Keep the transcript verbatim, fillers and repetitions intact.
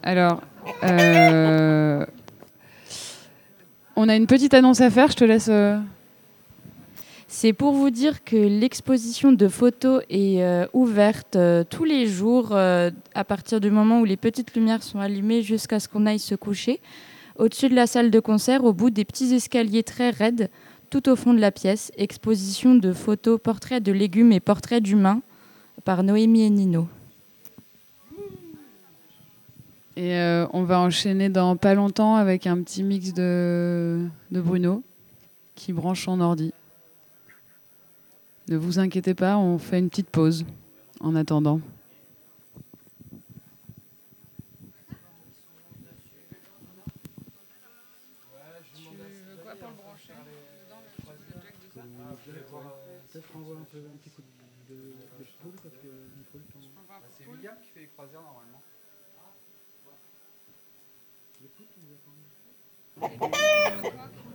Alors, euh, on a une petite annonce à faire, je te laisse... euh, C'est pour vous dire que l'exposition de photos est euh, ouverte euh, tous les jours euh, à partir du moment où les petites lumières sont allumées jusqu'à ce qu'on aille se coucher. Au-dessus de la salle de concert, au bout des petits escaliers très raides, tout au fond de la pièce, exposition de photos, portraits de légumes et portraits d'humains par Noémie et Nino. Et euh, on va enchaîner dans pas longtemps avec un petit mix de, de Bruno qui branche son ordi. Ne vous inquiétez pas, on fait une petite pause en attendant. Peut-être renvoie un peu un petit coup de, de, de poule parce que il faut le temps. Ah, c'est William qui fait les croisières normalement. L'écoute, on lui a pas